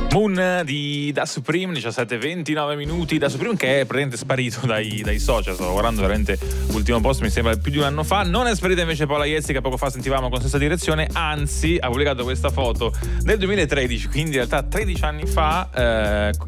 Moon di Da Supreme, 17:29 minuti. Da Supreme che è praticamente sparito dai social. Stavo guardando veramente l'ultimo post, mi sembra più di un anno fa. Non è sparita invece Paola Iezzi, che poco fa sentivamo con stessa direzione, anzi ha pubblicato questa foto nel 2013, quindi in realtà 13 anni fa,